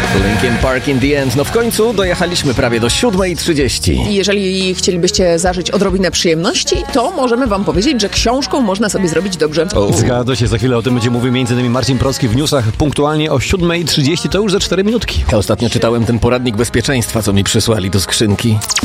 Linkin Park in the End. No w końcu dojechaliśmy prawie do 7:30. Jeżeli chcielibyście zażyć odrobinę przyjemności, to możemy wam powiedzieć, że książką można sobie zrobić dobrze. Zgadza się, za chwilę o tym będzie mówił m.in. Marcin Proski w newsach punktualnie o 7:30, to już za 4 minutki. Ja ostatnio czytałem ten poradnik bezpieczeństwa, co mi przysłali do skrzynki.